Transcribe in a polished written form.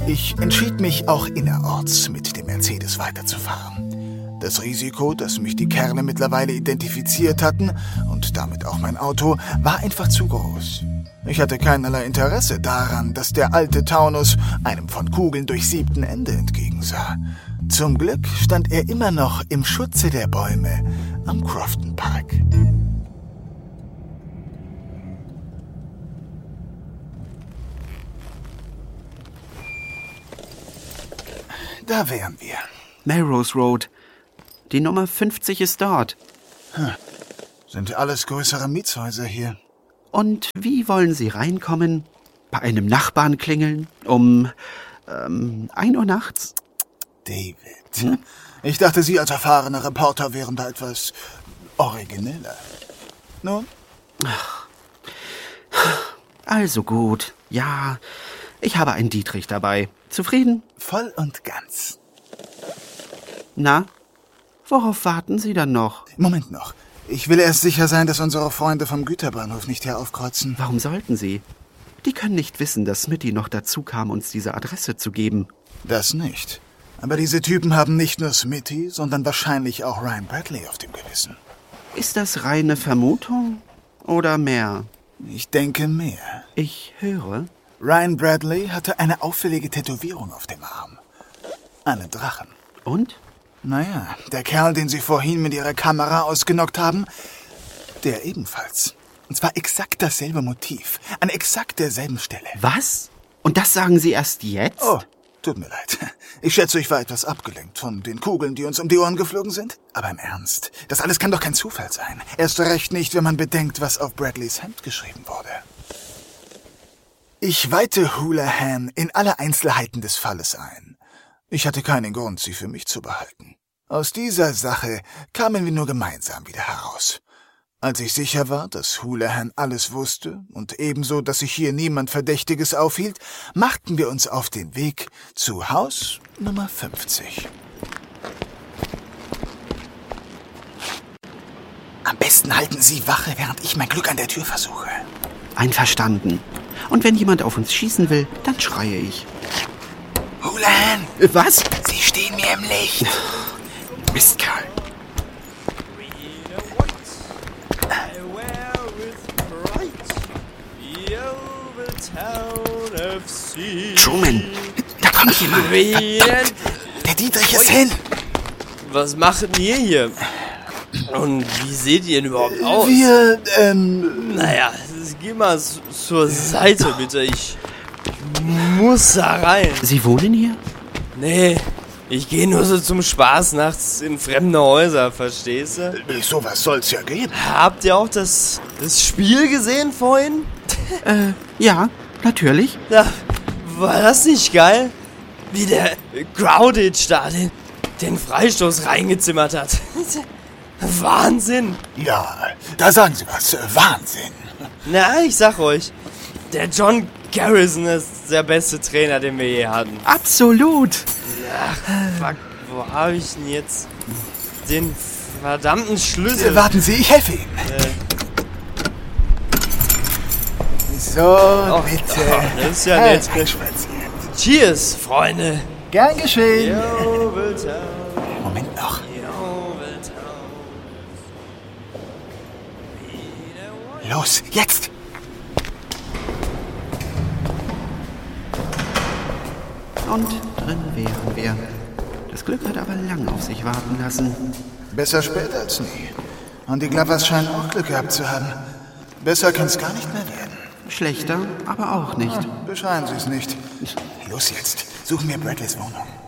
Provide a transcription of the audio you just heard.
Ich entschied mich, auch innerorts mit dem Mercedes weiterzufahren. Das Risiko, dass mich die Kerle mittlerweile identifiziert hatten und damit auch mein Auto, war einfach zu groß. Ich hatte keinerlei Interesse daran, dass der alte Taunus einem von Kugeln durchsiebten Ende entgegensah. Zum Glück stand er immer noch im Schutze der Bäume am Crofton Park. Da wären wir. Melrose Road. Die Nummer 50 ist dort. Sind alles größere Mietshäuser hier. Und wie wollen Sie reinkommen? Bei einem Nachbarn klingeln? Um 1 Uhr nachts? David, ich dachte, Sie als erfahrener Reporter wären da etwas origineller. Nun? Also gut. Ja, ich habe einen Dietrich dabei. Zufrieden? Voll und ganz. Na, worauf warten Sie dann noch? Moment noch. Ich will erst sicher sein, dass unsere Freunde vom Güterbahnhof nicht hier aufkreuzen. Warum sollten Sie? Die können nicht wissen, dass Smitty noch dazu kam, uns diese Adresse zu geben. Das nicht. Aber diese Typen haben nicht nur Smitty, sondern wahrscheinlich auch Ryan Bradley auf dem Gewissen. Ist das reine Vermutung oder mehr? Ich denke mehr. Ich höre. Ryan Bradley hatte eine auffällige Tätowierung auf dem Arm. Einen Drachen. Und? Naja, der Kerl, den Sie vorhin mit Ihrer Kamera ausgenockt haben, der ebenfalls. Und zwar exakt dasselbe Motiv, an exakt derselben Stelle. Was? Und das sagen Sie erst jetzt? Oh, tut mir leid. Ich schätze, ich war etwas abgelenkt von den Kugeln, die uns um die Ohren geflogen sind. Aber im Ernst, das alles kann doch kein Zufall sein. Erst recht nicht, wenn man bedenkt, was auf Bradleys Hemd geschrieben wurde. Ich weihte Houlihan in alle Einzelheiten des Falles ein. Ich hatte keinen Grund, sie für mich zu behalten. Aus dieser Sache kamen wir nur gemeinsam wieder heraus. Als ich sicher war, dass Houlihan alles wusste und ebenso, dass sich hier niemand Verdächtiges aufhielt, machten wir uns auf den Weg zu Haus Nummer 50. Am besten halten Sie Wache, während ich mein Glück an der Tür versuche. Einverstanden. Und wenn jemand auf uns schießen will, dann schreie ich. Houlihan! Was? Sie stehen mir im Licht. Mistkerl. Truman, da kommt jemand. Der Dietrich ist hin. Was macht ihr hier? Und wie seht ihr denn überhaupt aus? Wir, Naja, geh mal zur Seite, bitte. Ich muss da rein. Sie wohnen hier? Nee, ich gehe nur so zum Spaß nachts in fremde Häuser, verstehst du? Sowas soll's ja geben. Habt ihr auch das Spiel gesehen vorhin? Ja, natürlich. Ja, war das nicht geil? Wie der Grouditch da den Freistoß reingezimmert hat. Wahnsinn! Ja, da sagen Sie was. Wahnsinn. Na, ich sag euch, der John Garrison ist der beste Trainer, den wir je hatten. Absolut. Ach, fuck, wo habe ich denn jetzt den verdammten Schlüssel? Warten Sie, ich helfe Ihnen. So, bitte. Das ist ja nett. Hereinspaziert. Cheers, Freunde. Gern geschehen. Joveltown, Moment noch. Joveltown. Los, jetzt. Und drin wären wir. Das Glück hat aber lang auf sich warten lassen. Besser spät als nie. Und die Glovers scheinen auch Glück gehabt zu haben. Besser kann's gar nicht mehr werden. Schlechter, aber auch nicht. Beschreien Sie es nicht. Los jetzt. Suchen wir Bradleys Wohnung.